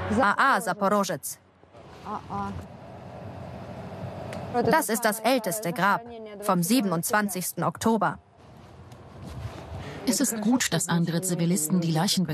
AA Saporozhets. Das ist das älteste Grab vom 27. Oktober. Es ist gut, dass andere Zivilisten die Leichen